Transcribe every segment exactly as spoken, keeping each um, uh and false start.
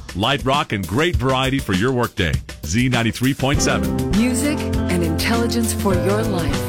light rock, and great variety for your workday. Z ninety-three point seven. Music and intelligence for your life.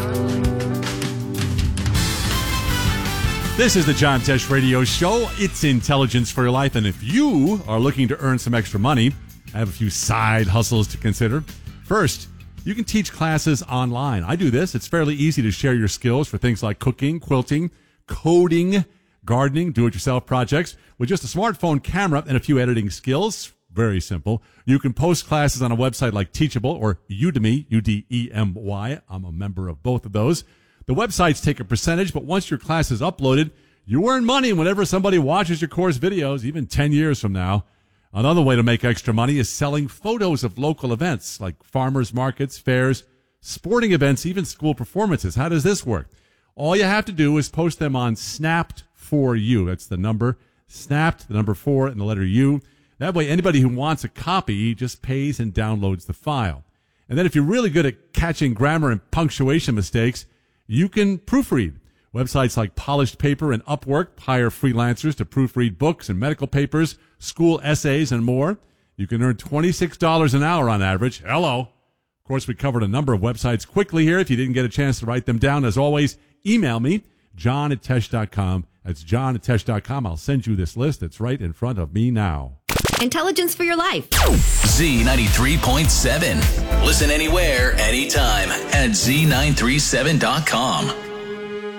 This is the John Tesh Radio Show. It's intelligence for your life. And if you are looking to earn some extra money, I have a few side hustles to consider. First, you can teach classes online. I do this. It's fairly easy to share your skills for things like cooking, quilting, coding, gardening, do-it-yourself projects. With just a smartphone camera and a few editing skills, very simple, you can post classes on a website like Teachable or Udemy, U D E M Y. I'm a member of both of those. The websites take a percentage, but once your class is uploaded, you earn money whenever somebody watches your course videos, even ten years from now. Another way to make extra money is selling photos of local events like farmers markets, fairs, sporting events, even school performances. How does this work? All you have to do is post them on Snapped for You. That's the number, Snapped, the number four, and the letter U. That way, anybody who wants a copy just pays and downloads the file. And then if you're really good at catching grammar and punctuation mistakes, you can proofread. Websites like Polished Paper and Upwork hire freelancers to proofread books and medical papers, school essays, and more. You can earn twenty-six dollars an hour on average. Hello. Of course, we covered a number of websites quickly here. If you didn't get a chance to write them down, as always, email me, john at tesh dot com. That's john at tesh dot com. I'll send you this list. It's right in front of me now. Intelligence for your life. Z ninety-three point seven. Listen anywhere, anytime at z nine three seven dot com.